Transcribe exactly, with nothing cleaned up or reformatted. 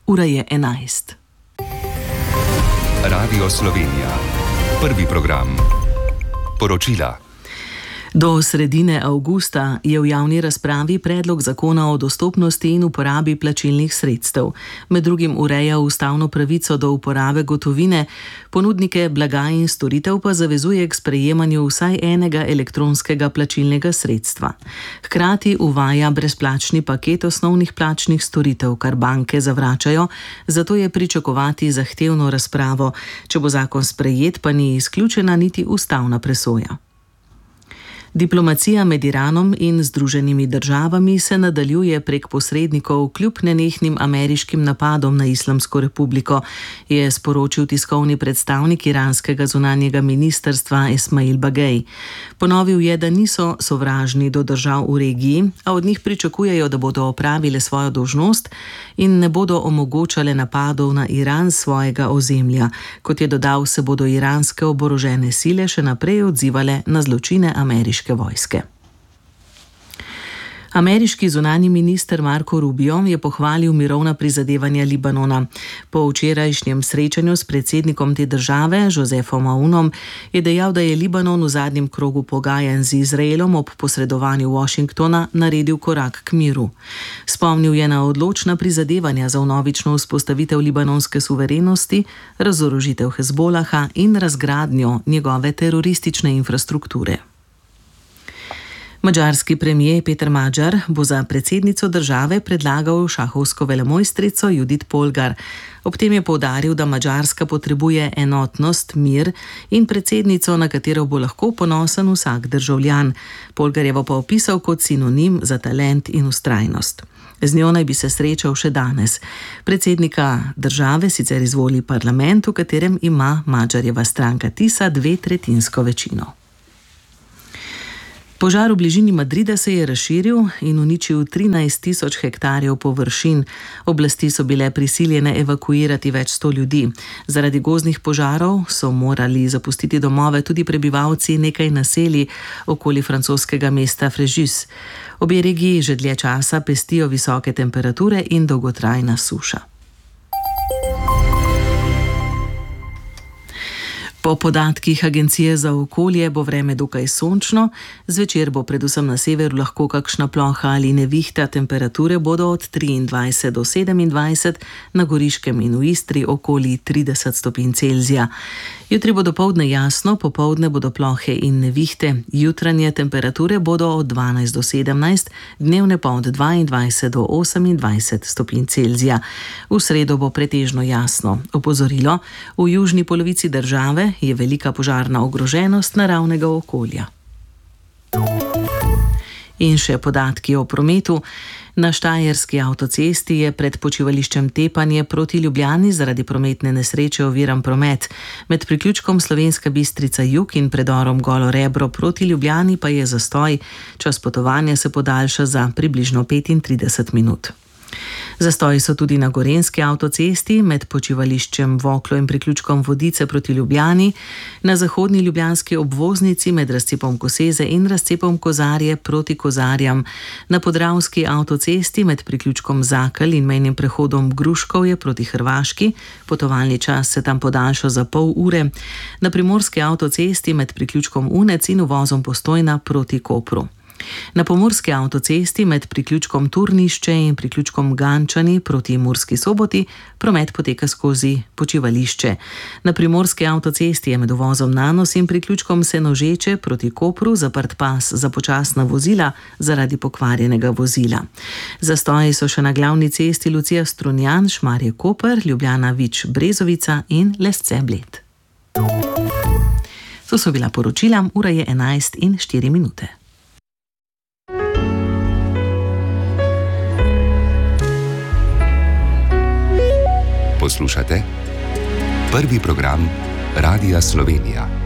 Ura je enajst. Radio Slovenija. Prvi program. Poročila. Do sredine avgusta je v javni razpravi predlog zakona o dostopnosti in uporabi plačilnih sredstev. Med drugim ureja ustavno pravico do uporabe gotovine, ponudnike blaga in storitev pa zavezuje k sprejemanju vsaj enega elektronskega plačilnega sredstva. Hkrati uvaja brezplačni paket osnovnih plačnih storitev, kar banke zavračajo, zato je pričakovati zahtevno razpravo. Če bo zakon sprejet, pa ni izključena niti ustavna presoja. Diplomacija med Iranom in Združenimi državami se nadaljuje prek posrednikov kljub nenehnim ameriškim napadom na Islamsko republiko, je sporočil tiskovni predstavnik iranskega zunanjega ministrstva Esmail Bagej. Ponovil je, da niso sovražni do držav v regiji, a od njih pričakujejo, da bodo opravile svojo dolžnost in ne bodo omogočale napadov na Iran svojega ozemlja. Kot je dodal, se bodo iranske oborožene sile še naprej odzivale na zločine ameriške vojske. Ameriški zunanji minister Marco Rubio je pohvalil mirovna prizadevanja Libanona. Po včerajšnjem srečanju s predsednikom te države, Josefom Aunom, je dejal, da je Libanon v zadnjem krogu pogajanj z Izraelom ob posredovanju Washingtona naredil korak k miru. Spomnil je na odločna prizadevanja za vnovično vzpostavitev libanonske suverenosti, razorožitev Hezbolaha in razgradnjo njegove teroristične infrastrukture. Madžarski premier Peter Magyar bo za predsednico države predlagal šahovsko velemojstrico Judith Polgar. Ob tem je poudaril, da Madžarska potrebuje enotnost, mir in predsednico, na katero bo lahko ponosen vsak državljan. Polgarjevo pa opisal kot sinonim za talent in vztrajnost. Z njo naj bi se srečal še danes. Predsednika države sicer izvoli parlament, v katerem ima Magyarjeva stranka Tisa dve tretjinsko večino. Požar v bližini Madrida se je razširil in uničil trinajst tisoč hektarjev površin. Oblasti so bile prisiljene evakuirati več sto ljudi. Zaradi gozdnih požarov so morali zapustiti domove tudi prebivalci nekaj naselij okoli francoskega mesta Fréjus. Obe regiji že dlje časa pestijo visoke temperature in dolgotrajna suša. Po podatkih Agencije za okolje bo vreme dokaj sončno, zvečer bo predvsem na severu lahko kakšna ploha ali nevihta, temperature bodo od triindvajset do sedemindvajset, na Goriškem in v Istri okoli trideset stopinj Celzija. Jutri bo dopoldne jasno, popoldne bodo plohe in nevihte, jutranje temperature bodo od dvanajst do sedemnajst, dnevne pa od dvaindvajset do osemindvajset stopinj Celzija. V sredo bo pretežno jasno. Opozorilo, v južni polovici države je velika požarna ogroženost naravnega okolja. In še podatki o prometu. Na štajerski avtocesti je pred počivališčem Tepanje proti Ljubljani zaradi prometne nesreče oviran promet. Med priključkom Slovenska Bistrica jug in predorom Golo Rebro proti Ljubljani pa je zastoj. Čas potovanja se podaljša za približno petintrideset minut. Zastoji so tudi na gorenjski avtocesti med počivališčem Voklo in priključkom Vodice proti Ljubljani, na zahodni ljubljanski obvoznici med razcepom Koseze in razcepom Kozarje proti Kozarjam, na podravski avtocesti med priključkom Zakelj in mejnim prehodom Gruškovje proti Hrvaški, potovalni čas se tam podaljša za pol ure, na primorski avtocesti med priključkom Unec in uvozom Postojna proti Kopru. Na pomurski avtocesti med priključkom Turnišče in priključkom Gančani proti Murski Soboti promet poteka skozi počivališče. Na primorski avtocesti je med uvozom Nanos in priključkom Senožeče proti Kopru zaprt pas za počasna vozila zaradi pokvarjenega vozila. Zastoji so še na glavni cesti Lucija Strunjan, Šmarje Koper, Ljubljana Vič Brezovica in Lesce Bled. To so bila poročila, ura je enajst in štiri minute. Poslušate prvi program Radia Slovenija.